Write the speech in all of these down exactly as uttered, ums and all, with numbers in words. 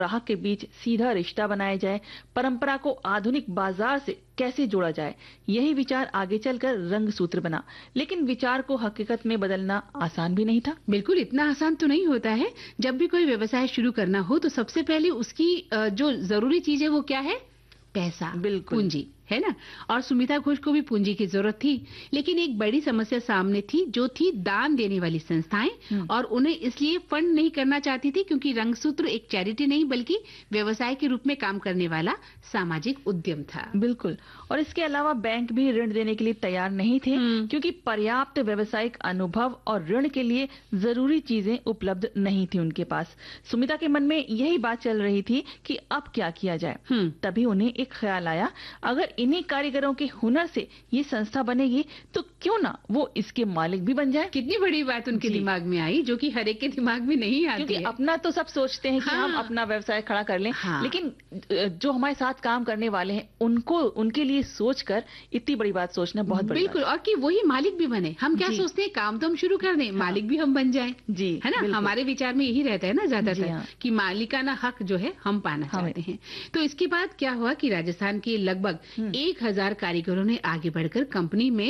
ग्राहक के बीच सीधा रिश्ता बनाया जाए, परंपरा को आधुनिक बाजार से कैसे जोड़ा जाए, यही विचार आगे चलकर रंग सूत्र बना। लेकिन विचार को हकीकत में बदलना आसान भी नहीं था। बिल्कुल इतना आसान तो नहीं होता है। जब भी कोई व्यवसाय शुरू करना हो तो सबसे पहले उसकी अ, जो जरूरी चीज है वो क्या है? पैसा, बिल्कुल। पूंजी, है ना। और सुमिता घोष को भी पूंजी की जरूरत थी, लेकिन एक बड़ी समस्या सामने थी, जो थी दान देने वाली संस्थाएं, और उन्हें इसलिए फंड नहीं करना चाहती थी क्योंकि रंगसूत्र एक चैरिटी नहीं बल्कि व्यवसाय के रूप में काम करने वाला सामाजिक उद्यम था। बिल्कुल। और इसके अलावा बैंक भी ऋण देने के लिए तैयार नहीं थे, क्योंकि पर्याप्त व्यावसायिक अनुभव और ऋण के लिए जरूरी चीजें उपलब्ध नहीं थी उनके पास। सुमिता के मन में यही बात चल रही थी कि अब क्या किया जाए। तभी उन्हें एक ख्याल आया, अगर इन्हीं कारीगरों के हुनर से ये संस्था बनेगी तो क्यों ना वो इसके मालिक भी बन जाए। कितनी बड़ी बात उनके दिमाग में आई, जो कि हर एक के दिमाग में नहीं आती क्योंकि है। अपना तो सब सोचते हैं कि हाँ। हम अपना व्यवसाय खड़ा कर लें, हाँ। लेकिन जो हमारे साथ काम करने वाले हैं उनको उनके लिए सोचकर इतनी बड़ी बात सोचना बहुत बड़ी बिल्कुल। और कि वही मालिक भी बने। हम क्या सोचते हैं, काम तो हम शुरू कर दें, हाँ। मालिक भी हम बन जाएं, जी, है ना। हमारे विचार में यही रहता है ना ज्यादातर, हाँ। कि मालिकाना हक जो है हम पाना चाहते हैं। तो इसके बाद क्या हुआ कि राजस्थान के लगभग एक हजार कारीगरों ने आगे बढ़कर कंपनी में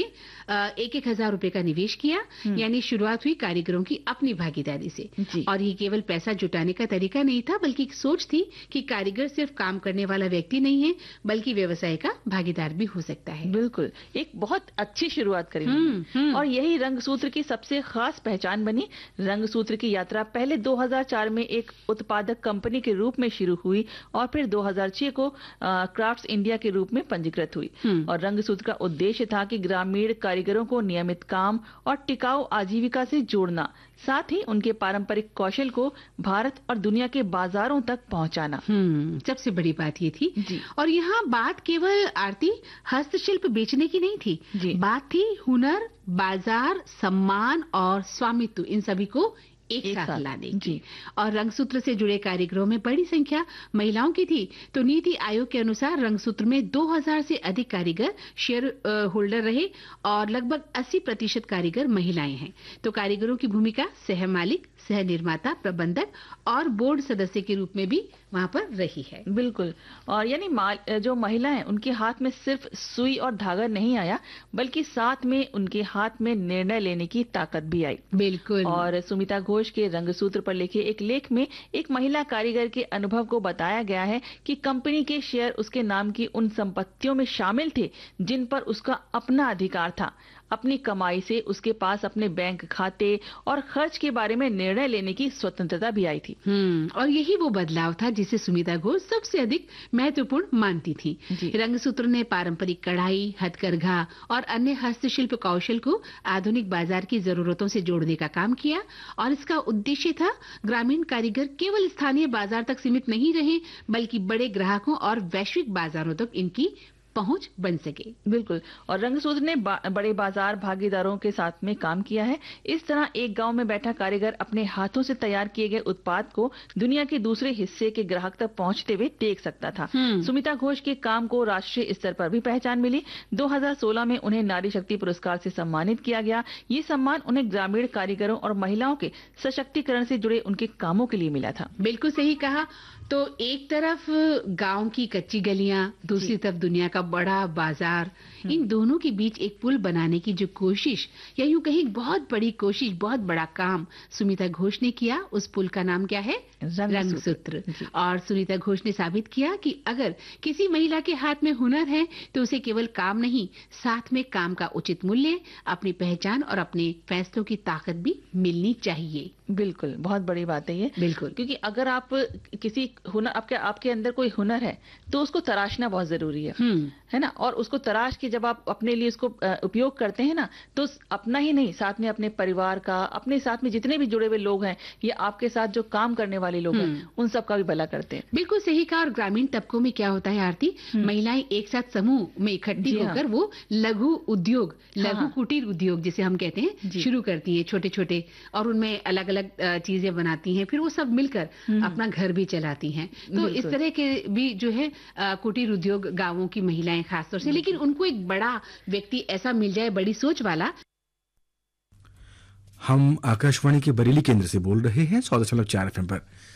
एक एक हजार रुपए का निवेश किया। यानी शुरुआत हुई कारीगरों की अपनी भागीदारी से। और ये केवल पैसा जुटाने का तरीका नहीं था, बल्कि एक सोच थी कि कारीगर सिर्फ काम करने वाला व्यक्ति नहीं है, बल्कि व्यवसाय का भागीदार भी हो सकता है। बिल्कुल, एक बहुत अच्छी शुरुआत करी। और यही रंगसूत्र की सबसे खास पहचान बनी। रंगसूत्र की यात्रा पहले दो हज़ार चार में एक उत्पादक कंपनी के रूप में शुरू हुई और फिर दो हज़ार छह को क्राफ्ट्स इंडिया के रूप में पंजीकृत हुई। और रंगसूत्र का उद्देश्य था कि ग्रामीण कारीगरों को नियमित काम और टिकाऊ आजीविका से जोड़ना, साथ ही उनके पारंपरिक कौशल को भारत और दुनिया के बाजारों तक पहुंचाना। हम्म सबसे बड़ी बात ये थी। और यहाँ बात केवल आरती हस्तशिल्प बेचने की नहीं थी, बात थी हुनर, बाजार, सम्मान और स्वामित्व, इन सभी को एक, एक साथ लाने की। और रंगसूत्र से जुड़े कारीगरों में बड़ी संख्या महिलाओं की थी। तो नीति आयोग के अनुसार रंगसूत्र में दो हज़ार से अधिक कारीगर शेयर होल्डर रहे और लगभग अस्सी प्रतिशत कारीगर महिलाएं हैं। तो कारीगरों की भूमिका सह मालिक, सह निर्माता, प्रबंधक और बोर्ड सदस्य के रूप में भी वहां पर रही है। बिल्कुल। और यानी जो महिलाएं, उनके हाथ में सिर्फ सुई और धागा नहीं आया, बल्कि साथ में उनके हाथ में निर्णय लेने की ताकत भी आई। बिल्कुल। और सुमिता घोष के रंगसूत्र पर लिखे एक लेख में एक महिला कारीगर के अनुभव को बताया गया है कि कंपनी के शेयर उसके नाम की उन संपत्तियों में शामिल थे जिन पर उसका अपना अधिकार था। अपनी कमाई से उसके पास अपने बैंक खाते और खर्च के बारे में निर्णय लेने की स्वतंत्रता भी आई थी। हम्म और यही वो बदलाव था जिसे सुमिता घोष सबसे अधिक महत्वपूर्ण मानती थी। रंगसूत्र ने पारंपरिक कढ़ाई, हथकरघा और अन्य हस्तशिल्प कौशल को आधुनिक बाजार की जरूरतों से जोड़ने का काम किया। और इसका उद्देश्य था ग्रामीण कारीगर केवल स्थानीय बाजार तक सीमित नहीं रहे, बल्कि बड़े ग्राहकों और वैश्विक बाजारों तक इनकी पहुंच बन सके। बिल्कुल। और रंगसूत्र ने बा, बड़े बाजार भागीदारों के साथ में काम किया है। इस तरह एक गांव में बैठा कारीगर अपने हाथों से तैयार किए गए उत्पाद को दुनिया के दूसरे हिस्से के ग्राहक तक पहुंचते हुए देख सकता था। सुमिता घोष के काम को राष्ट्रीय स्तर पर भी पहचान मिली। दो हज़ार सोलह में उन्हें नारी शक्ति पुरस्कार से सम्मानित किया गया। ये सम्मान उन्हें ग्रामीण कारीगरों और महिलाओं के सशक्तिकरण से जुड़े उनके कामों के लिए मिला था। बिल्कुल सही कहा। तो एक तरफ गांव की कच्ची गलियां, दूसरी तरफ दुनिया का बड़ा बाजार, इन दोनों के बीच एक पुल बनाने की जो कोशिश, या यूं कहीं बहुत बड़ी कोशिश, बहुत बड़ा काम सुमिता घोष ने किया, उस पुल का नाम क्या है? रंगसूत्र। और सुमिता घोष ने साबित किया कि अगर किसी महिला के हाथ में हुनर है तो उसे केवल काम नहीं, साथ में काम का उचित मूल्य, अपनी पहचान और अपने फैसलों की ताकत भी मिलनी चाहिए। बिल्कुल, बहुत बड़ी बात है ये। बिल्कुल। क्योंकि अगर आप किसी हुनर, आपके आपके अंदर कोई हुनर है तो उसको तराशना बहुत जरूरी है, है ना। और उसको तराश के जब आप अपने लिए उसको उपयोग करते हैं ना, तो अपना ही नहीं, साथ में अपने परिवार का, अपने साथ में जितने भी जुड़े हुए लोग हैं या आपके साथ जो काम करने वाले लोग हैं, उन सब का भी भला करते हैं। बिल्कुल सही कहा। और ग्रामीण तबकों में क्या होता है आरती, महिलाएं एक साथ समूह में इकट्ठी होकर वो लघु उद्योग, लघु कुटीर उद्योग जिसे हम कहते हैं, शुरू करती हैं, छोटे छोटे, और उनमें अलग अलग चीजें बनाती हैं, फिर वो सब मिलकर अपना घर भी चलाती हैं। तो इस तरह के भी जो है कुटीर उद्योग गांवों की महिलाएं खासतौर से, लेकिन उनको एक बड़ा व्यक्ति ऐसा मिल जाए, बड़ी सोच वाला। हम आकाशवाणी के बरेली केंद्र से बोल रहे हैं सौ दशमलव चार एफ एम पर।